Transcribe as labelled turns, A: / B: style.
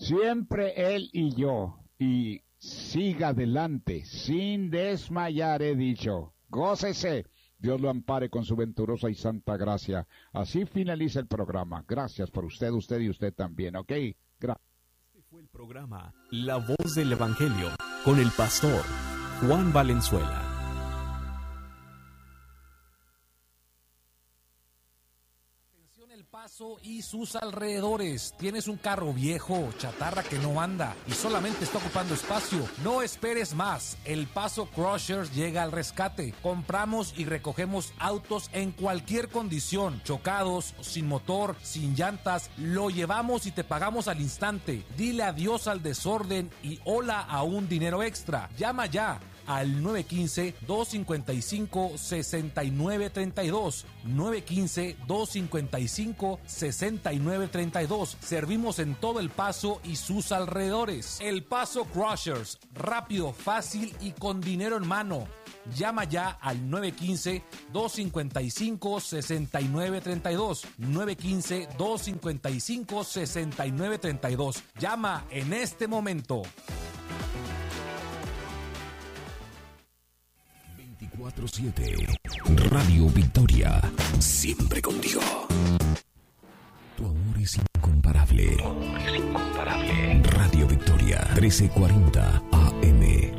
A: Siempre él y yo. Y siga adelante, sin desmayar, he dicho. Gócese. Dios lo ampare con su venturosa y santa gracia. Así finaliza el programa. Gracias por usted y usted también, ¿ok? Gracias.
B: Este fue el programa La Voz del Evangelio con el pastor Juan Valenzuela.
C: El Paso y sus alrededores. Tienes un carro viejo, chatarra que no anda y solamente está ocupando espacio. No esperes más. El Paso Crushers llega al rescate. Compramos y recogemos autos en cualquier condición, chocados, sin motor, sin llantas. Lo llevamos y te pagamos al instante. Dile adiós al desorden y hola a un dinero extra. Llama ya al 915-255-6932. 915-255-6932. Servimos en todo El Paso y sus alrededores. El Paso Crushers. Rápido, fácil y con dinero en mano. Llama ya al 915-255-6932. 915-255-6932. Llama en este momento.
D: 24/7 Radio Victoria, siempre contigo. Tu amor es incomparable. Radio Victoria, 1340 AM.